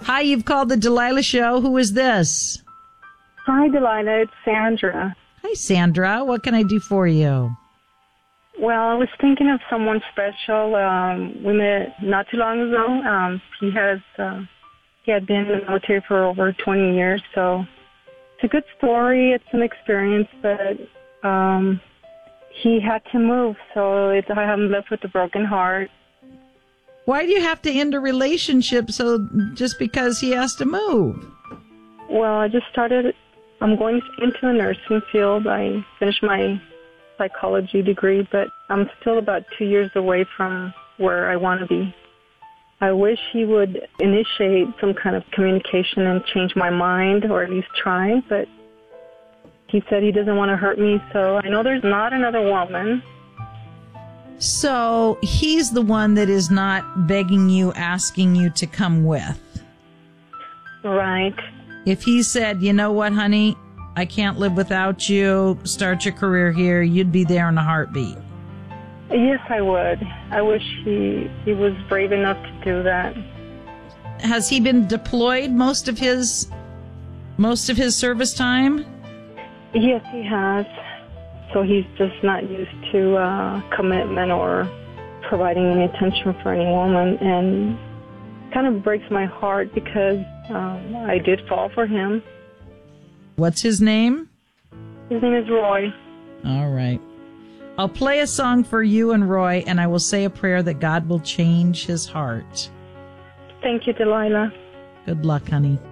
Hi, you've called the Delilah Show. Who is this? Hi, Delilah. It's Sandra. Hi, Sandra. What can I do for you? Well, I was thinking of someone special. We met not too long ago. He had been in the military for over 20 years, so it's a good story. It's an experience, but he had to move, so I haven't left with a broken heart. Why do you have to end a relationship just because he has to move? Well, I'm going into the nursing field. I finished my psychology degree, but I'm still about 2 years away from where I want to be. I wish he would initiate some kind of communication and change my mind, or at least try, but he said he doesn't want to hurt me, so I know there's not another woman. So he's the one that is not begging you, asking you to come with. Right. If he said, you know what, honey, I can't live without you, start your career here, you'd be there in a heartbeat. Yes, I would. I wish he was brave enough to do that. Has he been deployed most of his service time? Yes, he has. So he's just not used to commitment or providing any attention for any woman, and kind of breaks my heart because I did fall for him. What's his name? His name is Roy. All right. I'll play a song for you and Roy, and I will say a prayer that God will change his heart. Thank you, Delilah. Good luck, honey.